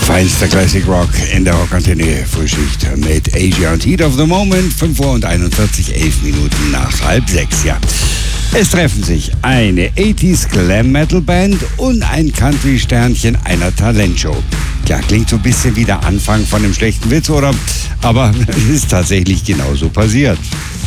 Feinster Classic Rock in der Rockantenne Frühschicht mit Asia und Heat of the Moment, 5 Uhr und 41, 11 Minuten nach 5:30, ja. Es treffen sich eine 80s Glam Metal Band und ein Country-Sternchen einer Talentshow. Ja, klingt so ein bisschen wie der Anfang von einem schlechten Witz, oder? Aber es ist tatsächlich genauso passiert.